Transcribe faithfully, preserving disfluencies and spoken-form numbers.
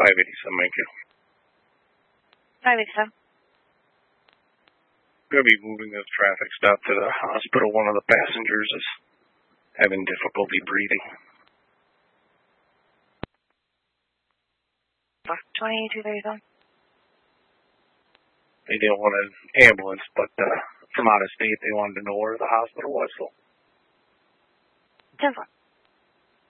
five eighty-seven, thank you. five eighty-seven. Going to be moving this traffic stop to the hospital. One of the passengers is having difficulty breathing. twenty-two thirty-seven. They didn't want an ambulance, but uh, from out of state, they wanted to know where the hospital was. So. ten four.